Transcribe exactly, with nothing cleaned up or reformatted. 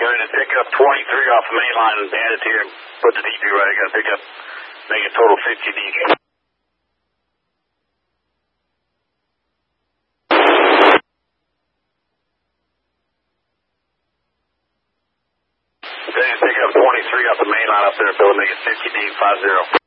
going to pick up twenty-three off the main line and add it here and put the D P right. I got to pick up, make it total fifty D P. Pick up twenty-three off the main line up there, Bill, make it fifty D, five zero.